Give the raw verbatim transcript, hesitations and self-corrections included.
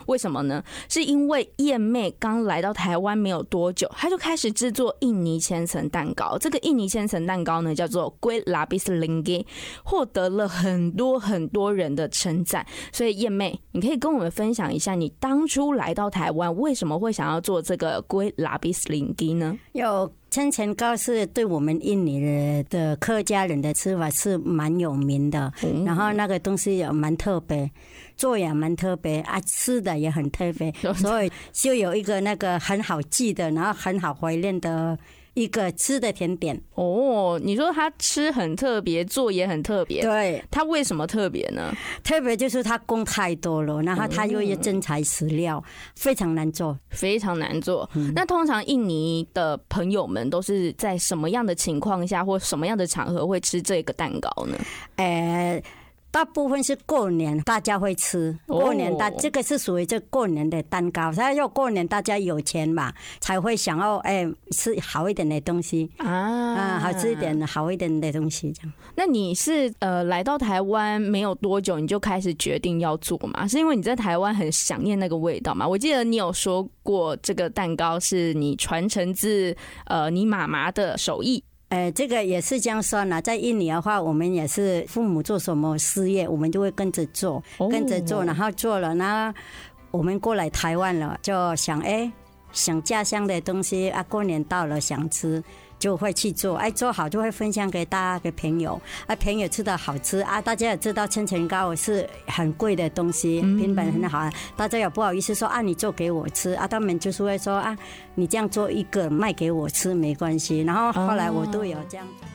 为什么呢？是因为燕妹刚来到台湾没有多久，她就开始制作印尼千层蛋糕。这个印尼千层蛋糕呢，叫做 Kue Lapis Linggi， 获得了很多很多人的称赞。所以燕妹，你可以跟我们分享一下，你当初来到台湾为什么会想要做这个 Kue Lapis Linggi 呢？ 有千层糕是对我们印尼的客家人的吃法是蛮有名的，嗯、然后那个东西也蛮特别，做也蛮特别啊，吃的也很特别，所以就有一个那个很好记的，然后很好怀念的一个吃的甜点。 哦，你说它吃很特别，做也很特别， 对， 它为什么特别呢？ 特别就是它工太多了，然后它又有真材实料，嗯、非常难做， 非常难做。嗯、那通常印尼的朋友们都是在什么样的情况下或什么样的场合会吃这个蛋糕呢？ 呃大部分是过年大家会吃，过年大、oh. 这个是属于这过年的蛋糕，他要过年大家有钱嘛，才会想要哎、欸、吃好一点的东西啊，啊好吃一点好一点的东西这样。 那你是呃来到台湾没有多久，你就开始决定要做吗？是因为你在台湾很想念那个味道吗？我记得你有说过，这个蛋糕是你传承自呃你妈妈的手艺。 呃，这个也是这样说呢。在印尼的话，我们也是父母做什么事业，我们就会跟着做，跟着做，然后做了，然后我们过来台湾了，就想哎，想家乡的东西啊，过年到了想吃，就会去做，哎，做好就会分享给大家给朋友，啊，朋友吃的好吃啊，大家也知道千层糕是很贵的东西，品本很好，大家也不好意思说啊，你做给我吃啊，他们就是会说啊，你这样做一个卖给我吃没关系，然后后来我都有这样。